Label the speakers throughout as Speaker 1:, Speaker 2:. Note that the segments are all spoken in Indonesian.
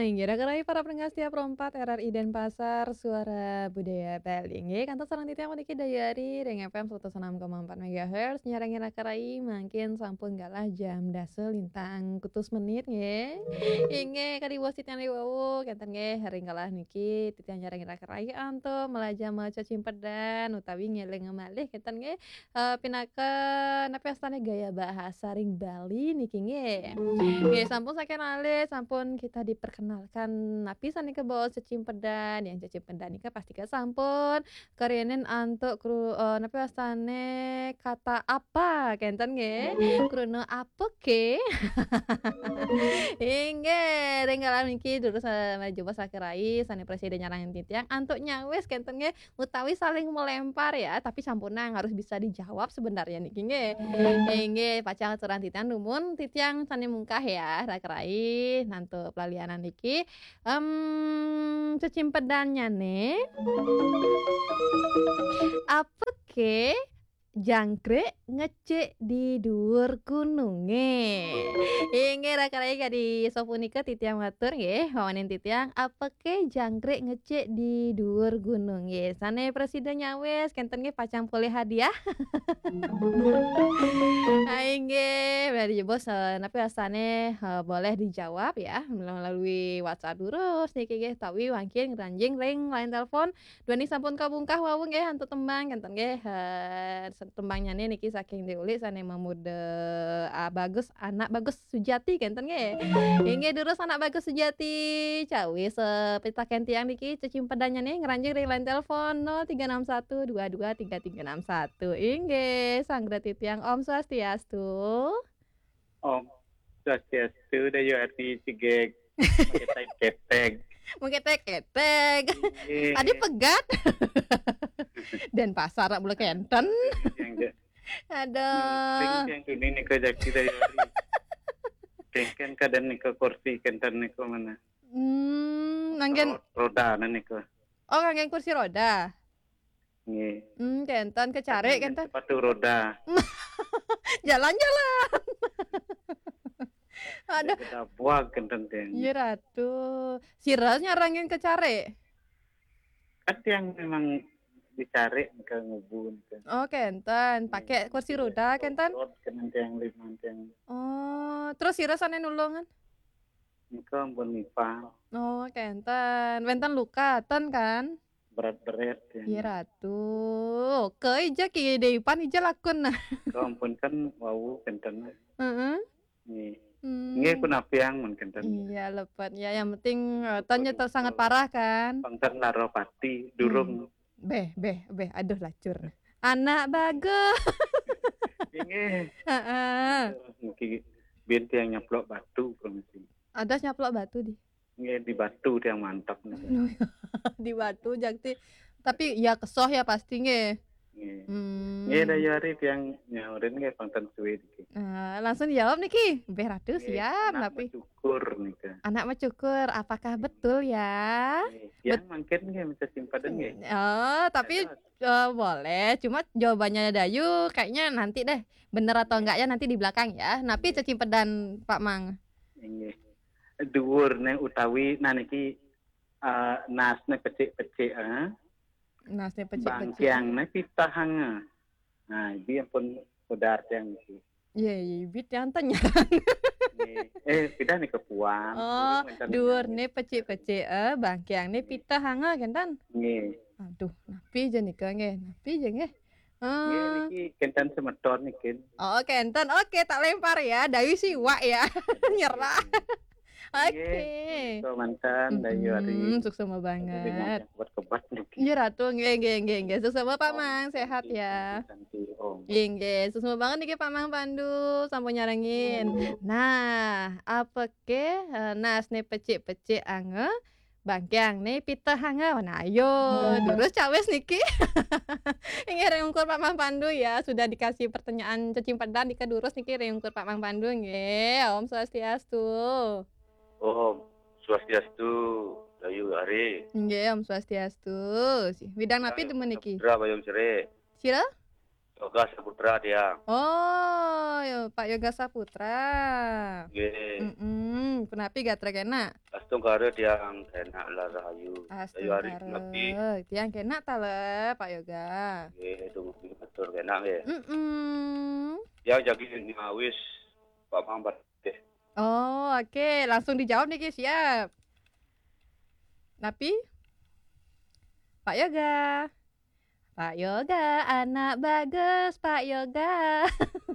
Speaker 1: Ngira kerai para pendengar setia Perompat RRI Denpasar, Suara Budaya Bali. Nggih, kantos sareng titiang puniki dayari Ring FM 106,4 MHz ngira kerai mangkin sampun galah jam dase lintang kutus menit nggih. Inggih kadiwos titiang riweuh kenten nggih ring galah niki titiang ngira kerai antuk melajah maca cimpedan utawi ngeling malih kenten nggih pinaken napa astane gaya bahasa ring Bali niki nggih. Oke, sampun saking alih, sampun kita diperkenalkan napisan nih ke bawah cecimpedan, yang cecimpedan nika pasti sampun karyanin antuk napa astane kata apa kenten nggih, kruna apeke. Inggih, ringgalan niki durus maju sakerai sane presiden nyarang titiang antuk nyawis kenten nggih utawi saling melempar ya, tapi sampunang harus bisa dijawab sebenarnya niki nggih. Inggih, pacang aturan titiang numun titiang sane mungkah ya rakerai nantu pelalianan niki cecimpedannya nih apeke jangkrik ngecek di dhuwur gununge. Inggih rakerai kadi sopunika titiang matur nggih wawanen titiang apeke jangkrik ngecek di dhuwur gunung nggih. Sane presiden nyawis kenten nggih pacang polih hadiah. Inggih, bari bos napa asane boleh dijawab ya melalui WhatsApp durus niki nggih tawi mangkin ngranjing ring line telepon duani sampun kabungkah wau nggih hantu tembang kenten nggih tembangnyane niki saking diulik sane memude Bagus anak Bagus Sujati kenten nggih. Inggih durus anak Bagus Sujati cawis pitaken tiang niki cecimpedannya nih ngranjing ring line telepon 0361223361. Inggih, sanggra titiang Om Swastiastu.
Speaker 2: Om Swastiastu dayu arti cigek ketek.
Speaker 1: Mungkin ketek. Tadi pegat. Dan pasar boleh kenten. Aduh.
Speaker 2: Yang ini nika jaki dayu arti. Kengken kadan nika kursi kenten nika mana?
Speaker 1: Nanggen
Speaker 2: roda nika.
Speaker 1: Oh, nanggen kursi roda.
Speaker 2: Nggih.
Speaker 1: Kenten kecare kenten.
Speaker 2: Sepatu roda.
Speaker 1: Jalan-jalan. Aduh.
Speaker 2: Kita buang kenten tiang.
Speaker 1: Iya ratu. Siras nyarangin kecare.
Speaker 2: Kan tiang memang dicari ke ngubun kan.
Speaker 1: Oh, kenten, pakai kursi roda kenten.
Speaker 2: Kenten tiang lima tiang.
Speaker 1: Oh, terus siras ane nulungan?
Speaker 2: Nika ampun nipah.
Speaker 1: Oh, kenten. Wenten luka ten kan?
Speaker 2: Berat-berat ya.
Speaker 1: Iya ratu. Oke, ija ki deipan ija lakun nah.
Speaker 2: Kau ampun kan wau kenten.
Speaker 1: Heeh.
Speaker 2: Nggih. Nggih pun apiang mun kenten.
Speaker 1: Iya lepet ya yang penting tanya sangat parah kan.
Speaker 2: Pangten Laropati durung.
Speaker 1: Beh, aduh lacur. Anak Bagus.
Speaker 2: Nggih.
Speaker 1: Heeh.
Speaker 2: Niki binti yang nyaplok batu promisi.
Speaker 1: Ada nyaplok batu di.
Speaker 2: Nggih di batu yang mantap nih.
Speaker 1: Di batu jakti. Tapi ya kesoh ya pasti nggih.
Speaker 2: Nggih. Nggih dayu ari yang nyaurin nggih pangten suwe iki.
Speaker 1: Langsung dijawab niki. Beh ratu siap tapi.
Speaker 2: Cukur nika.
Speaker 1: Anak mencukur, apakah betul ya?
Speaker 2: Ya mungkin nggih bisa simpadan nggih.
Speaker 1: Oh, tapi boleh. Cuma jawabannya Dayu kayaknya nanti deh. Bener atau enggaknya nanti di belakang ya. Napi cecimpedan Pak Mang.
Speaker 2: Nggih. Dhuwur ning utawi niki nasne pecik-pecik
Speaker 1: Nasne pecik-pecik.
Speaker 2: Bangkiangne pitahanga. Nah, iki ampun udar yang iki.
Speaker 1: Iya, bit yang tanya.
Speaker 2: Pidah nih kepuang.
Speaker 1: Oh, dhuwurne pecik-pecik bangkiangne pitahanga kenten.
Speaker 2: Nggih.
Speaker 1: Aduh, napi je nika nggih. Napi je nggih.
Speaker 2: Nggih niki kenten semedon niki.
Speaker 1: Oh, kenten. Oke, tak lempar ya. Dayu siwak ya. Nyerah. Oke.
Speaker 2: So mantan dayu ari.
Speaker 1: Sukses banget.
Speaker 2: Kebat niki.
Speaker 1: Iya ratu, nggih. Sukses Pak Mang, sehat ya. Nggih, sukses banget niki Pak Mang Pandu sampun nyarengin. Nah, apeke nasne pecik-pecik ange bangkiang nih pitah hanga. Nah, ayo terus cawes niki. Inggih reungkur Pak Mang Pandu ya, sudah dikasih pertanyaan cecimpedan nika durus niki reungkur Pak Mang Pandu nggih. Om Swastiastu.
Speaker 3: Om Swastiastu dayu ari.
Speaker 1: Nggih, Om Swastiastu. Bidang napi temen niki?
Speaker 3: Putra Bayom Sere.
Speaker 1: Sira?
Speaker 3: Yoga Saputra dia.
Speaker 1: Oh, Pak Yoga Saputra.
Speaker 3: Nggih.
Speaker 1: Penapi gatra kena?
Speaker 3: Astungkara tiang enak lah rahayu. Rahayu hari nabi.
Speaker 1: Astungkara. Tiang kena tale Pak Yoga.
Speaker 3: Nggih, tunggu betul enak nggih.
Speaker 1: Ya.
Speaker 3: Yang jadi ngawis Pak Mampat deh.
Speaker 1: Oh, oke. Langsung dijawab nih, Ki. Siap. Napi? Pak Yoga. Pak Yoga, anak bagus Pak Yoga.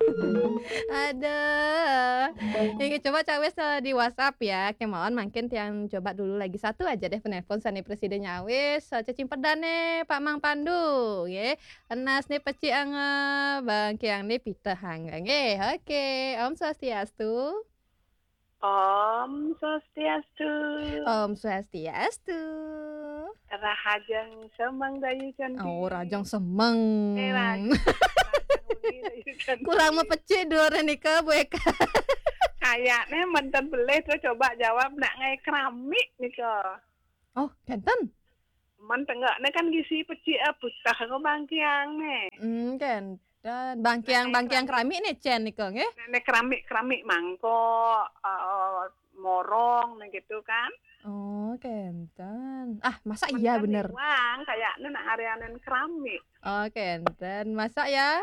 Speaker 1: Aduh. Ini coba cawes di WhatsApp ya. Kemauan makin tiang coba dulu lagi satu aja deh penelpon sani presiden nyawes. Cacing pedane Pak Mang Pandu. Ye. Enas nih peci ange. Bang Kiang nih pita hanggang. Oke. Om Swastiastu.
Speaker 4: Om Swastiastu.
Speaker 1: Om Swastiastu.
Speaker 4: Rahajang semang dayu cantik.
Speaker 1: Oh, rajang semeng.
Speaker 4: Rajang dayu cantik.
Speaker 1: Kurang mepecik dua Renika Bu Eka.
Speaker 4: Kayaknya menten beleh tuh coba jawab nak ngai keramik nih kok.
Speaker 1: Oh, kenten.
Speaker 4: Menten enggak nih kan gisi peci butah ngo bangkiang nih.
Speaker 1: Kenten. Bangkiang keramik nih Cen nih kok nggih.
Speaker 4: Nek keramik mangkok, morong nih gitu kan.
Speaker 1: Oh, kenten. Ah, masa iya bener.
Speaker 4: Wang kayaknya nak areanen keramik.
Speaker 1: Oh, kenten. Masa ya?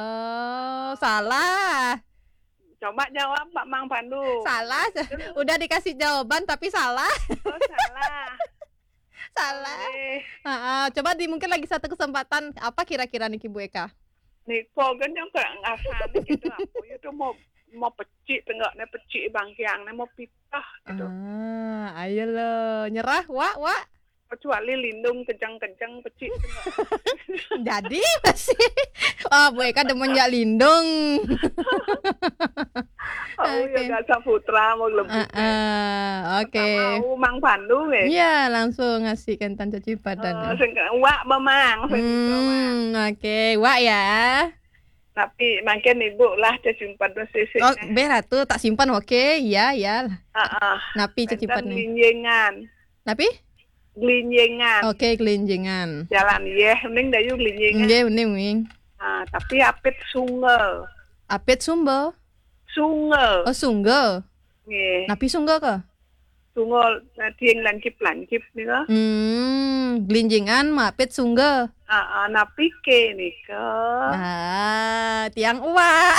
Speaker 1: Salah.
Speaker 4: Coba jawab Pak Mang Pandu.
Speaker 1: Salah. Udah dikasih jawaban tapi salah.
Speaker 4: Oh, salah.
Speaker 1: Salah. Coba mungkin lagi satu kesempatan. Apa kira-kira nih Bu Eka?
Speaker 4: Niko kan yang kayak ngasane gitu aku itu mau peci tengoknya peci bangkiangnya mau pitah gitu.
Speaker 1: Ayo lo nyerah wa.
Speaker 4: Kecuali lindung kejang-kejang peci tengok.
Speaker 1: Jadi masih Bu Eka demen jak lindung.
Speaker 4: Ya Gasa Putra mau lebih.
Speaker 1: Oke.
Speaker 4: Mau Mang Pandu nggih?
Speaker 1: Iya, langsung ngasih kentan cuci badan.
Speaker 4: Sing wak Mamang.
Speaker 1: Oke, wak ya.
Speaker 4: Tapi makin ibu lah cecimpan sisi.
Speaker 1: Oh, berat tuh tak simpan oke. Iya. Napi cecipat nih.
Speaker 4: Glinjengan.
Speaker 1: Napi?
Speaker 4: Glinjengan.
Speaker 1: Oke, glinjengan.
Speaker 4: Jalan mending dayu glinjengan.
Speaker 1: Nggih, mending.
Speaker 4: Tapi apit sungel.
Speaker 1: Apit sumbo.
Speaker 4: Sungel.
Speaker 1: Oh, sungguh.
Speaker 4: Nggih.
Speaker 1: Napi sungguh ke?
Speaker 4: Sungel dieng lancip nika.
Speaker 1: Glinjengan mapit sungguh.
Speaker 4: Napi ke nika.
Speaker 1: Tiang uak.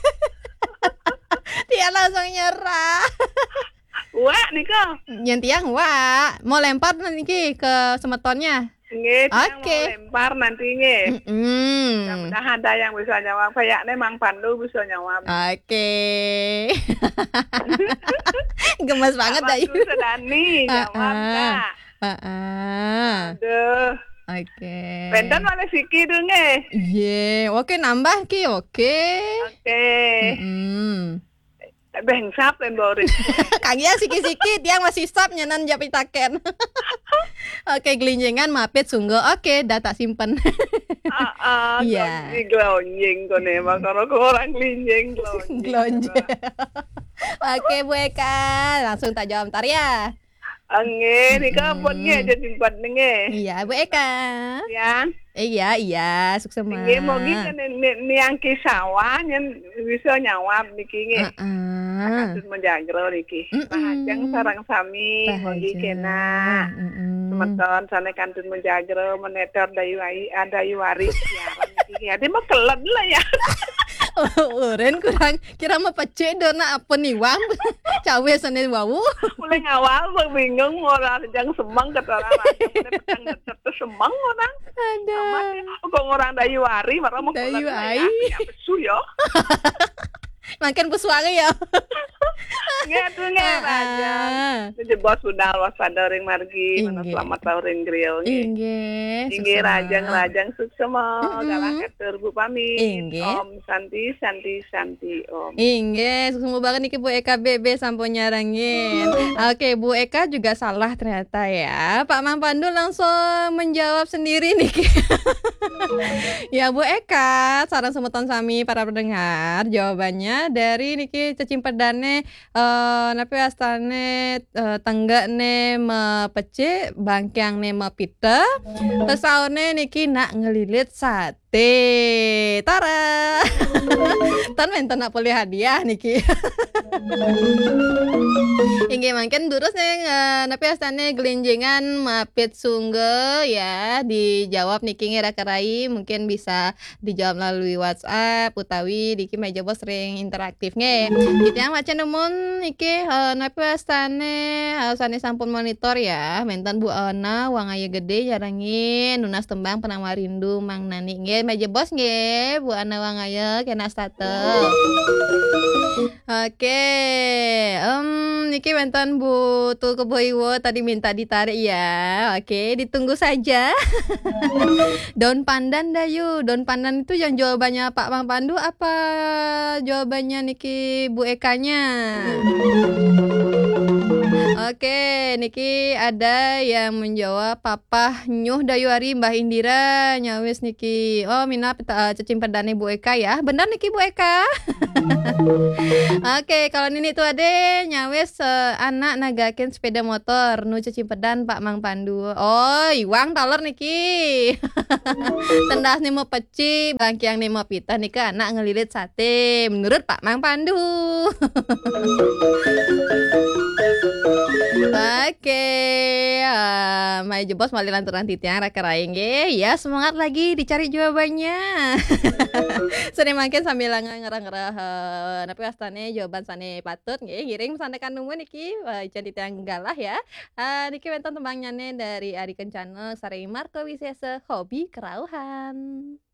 Speaker 1: Dia langsung nyerah.
Speaker 4: Wak nika.
Speaker 1: Yang tiang wak. Mau lempar nanti ke semetonnya.
Speaker 4: Nggih,
Speaker 1: Oke.
Speaker 4: mau lempar nanti nggih. Mudah-mudahan ada yang bisa jawab. Kayaknya Mang Pandu bisa jawab.
Speaker 1: Oke. Gemes banget dah.
Speaker 4: Pandu Sedani jawab enggak? Aduh.
Speaker 1: Oke.
Speaker 4: Benten mana siki tuh nggih?
Speaker 1: Iya, oke nambah Ki, oke.
Speaker 4: Oke. Bengsap dan boring.
Speaker 1: Kagak siki-siki dia masih sap nyanan japitaken. Oke, gelinjengan mapit sungguh. Oke, dah tak simpen. Iya.
Speaker 4: Glonjeng kone makanya orang glinjeng
Speaker 1: Glonjeng. Oke, Bu Eka, langsung tak jawab ntar ya.
Speaker 4: Nggih, nika pun nggih aja simpan nggih.
Speaker 1: Iya, Bu Eka.
Speaker 4: Ya.
Speaker 1: Iya, sukses mah.
Speaker 4: Nggih, mogi niang kisawah nyen bisa nyawab niki nggih. Kantun menjagro niki. Pahajang sareng sami mogi kena. Semeton sane kantun menjagro meneter dayu waris siaran niki. Ade mah keled lah ya.
Speaker 1: Uren kurang kira mah pecek dona apa nih wam. Cawe sane wau.
Speaker 4: Mulai ngawal bingung ora jang semang kata orang petang tetep semang orang.
Speaker 1: Ada.
Speaker 4: Kok orang dayu wari marah mau
Speaker 1: dayu ai.
Speaker 4: Ya besu ya.
Speaker 1: Makin pesuange ya.
Speaker 4: Nggih aja. Jebos sundal waspada ring margi mana selamat tahun ring grill. Inggih rajang sukses mo galah ketur Bu pamit. Om Santi Om.
Speaker 1: Inggih, sukses banget niki Bu Eka BB sampun nyarangin. Oke, Bu Eka juga salah ternyata ya. Pak Mang Pandu langsung menjawab sendiri niki. Ya Bu Eka, sareng semeton sami para pendengar, jawabannya dari niki cecimpedane napi astane tenggane mepece bangkyang ne mepite pesaune niki nak ngelilit sate sate. Tara. Tan menten nak boleh hadiah niki. Inggih mangken durus napi astane gelinjengan mapit sungge ya dijawab niki ngira-kerai mungkin bisa dijawab melalui WhatsApp utawi niki meja bos sering interaktif nge. Gitu yang maca nemun niki napi astane sane sampun monitor ya menten Bu Ana wang aya gede jarangin nunas tembang penama rindu Mang Nani nge meja bos nge Bu Ana wang aya kena state. Oke, niki mantan Bu Tulkeboiwo tadi minta ditarik ya. Oke, ditunggu saja. Daun pandan dayu. Daun pandan itu yang jawabannya Pak Mang Pandu apa jawabannya niki Bu Ekanya? Oke, niki ada yang menjawab Papa Nyuh Dayuari Mbah Indira nyawis niki. Oh, mina cacing pedane Bu Eka ya. Benar niki Bu Eka? Oke, kalau Nini tuh ade nyawis anak nagakin sepeda motor nu cacing pedan Pak Mang Pandu. Oh, iwang taler niki. Tendas nih mau peci, bangkiang nih mau pita niki anak ngelilit sate menurut Pak Mang Pandu. Oke, Mai Jebos mali lanturan titiang rakaraing ya semangat lagi dicari jawabannya. Sering makin sambil ngerang-ngerang tapi astane jawaban sane patut nggih ngiring sane kanungu niki ican titiang galah ya. Niki wonten tembang nyane dari Ari Kencana sareng Marco Wisesa Hobi Kerauhan.